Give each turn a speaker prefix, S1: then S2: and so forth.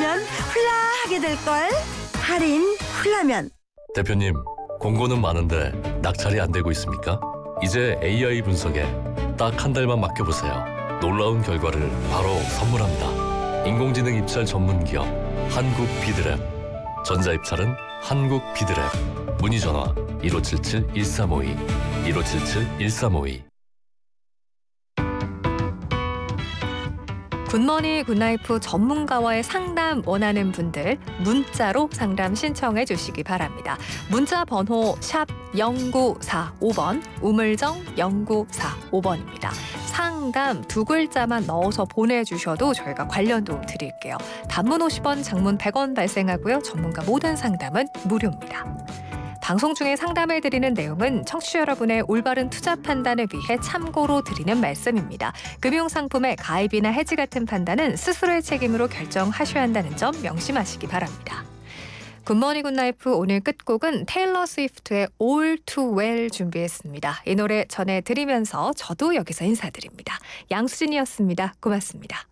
S1: 사면 훌라하게 될걸. 할인 훌라면.
S2: 대표님, 공고는 많은데 낙찰이 안 되고 있습니까? 이제 AI 분석에 딱 한 달만 맡겨보세요. 놀라운 결과를 바로 선물합니다. 인공지능 입찰 전문 기업 한국비드랩. 전자입찰은 한국비드랩. 문의 전화 1577-1352 1577-1352.
S3: 굿머니 굿라이프 전문가와의 상담 원하는 분들 문자로 상담 신청해 주시기 바랍니다. 문자 번호 샵 0945번, 우물정 0945번입니다. 상담 두 글자만 넣어서 보내주셔도 저희가 관련 도움 드릴게요. 단문 50원, 장문 100원 발생하고요. 전문가 모든 상담은 무료입니다. 방송 중에 상담해드리는 내용은 청취자 여러분의 올바른 투자 판단을 위해 참고로 드리는 말씀입니다. 금융상품의 가입이나 해지 같은 판단은 스스로의 책임으로 결정하셔야 한다는 점 명심하시기 바랍니다. 굿모닝 굿라이프 오늘 끝곡은 테일러 스위프트의 All Too Well 준비했습니다. 이 노래 전해드리면서 저도 여기서 인사드립니다. 양수진이었습니다. 고맙습니다.